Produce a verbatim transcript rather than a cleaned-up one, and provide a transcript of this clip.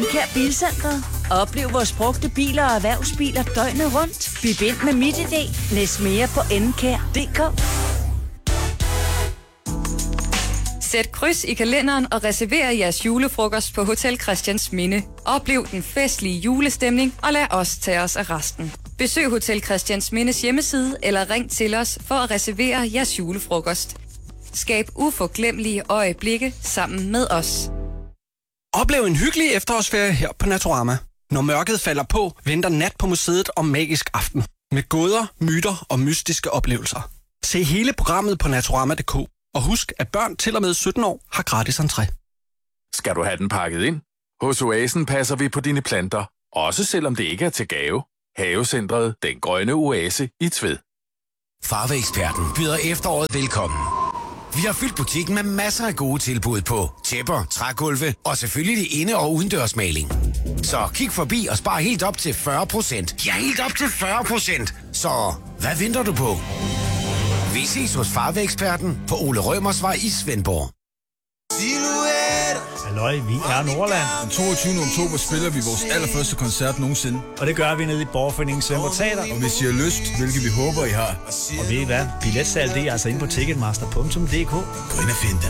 Enkær Bilcentret. Oplev vores brugte biler og erhvervsbiler døgnet rundt. Byg ind med MitID. Læs mere på enkær punktum d k. Sæt kryds i kalenderen og reserver jeres julefrokost på Hotel Christiansminde. Oplev den festlige julestemning og lad os tage os af resten. Besøg Hotel Christiansmindes hjemmeside eller ring til os for at reservere jeres julefrokost. Skab uforglemmelige øjeblikke sammen med os. Oplev en hyggelig efterårsferie her på Naturama. Når mørket falder på, venter nat på museet om magisk aften. Med gåder, myter og mystiske oplevelser. Se hele programmet på naturama punktum d k. Og husk, at børn til og med sytten år har gratis entré. Skal du have den pakket ind? Hos Oasen passer vi på dine planter, også selvom det ikke er til gave. Havecentret Den Grønne Oase i Tved. Farveeksperten byder efteråret velkommen. Vi har fyldt butikken med masser af gode tilbud på tæpper, trægulve og selvfølgelig inde- og udendørsmaling. Så kig forbi og spar helt op til fyrre procent. Ja, helt op til fyrre procent. Så hvad venter du på? Vi ses hos Farveeksperten på Ole Rømersvej i Svendborg. Halløj, vi er Nordland. Den toogtyvende oktober spiller vi vores allerførste koncert nogensinde. Og det gør vi nede i Borgerforeningen Svendborg Teater. Og hvis I har lyst, hvilket vi håber, I har. Og ved I hvad? Billetsalg, det er altså inde på ticketmaster punktum d k. Gå ind og find dem.